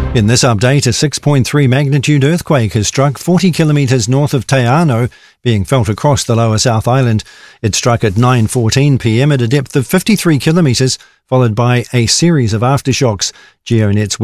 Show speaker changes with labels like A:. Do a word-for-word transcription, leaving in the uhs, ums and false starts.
A: In this update, a six point three magnitude earthquake has struck forty kilometres north of Te Anau, being felt across the lower South Island. It struck at nine fourteen p m at a depth of fifty-three kilometres, followed by a series of aftershocks. GeoNet's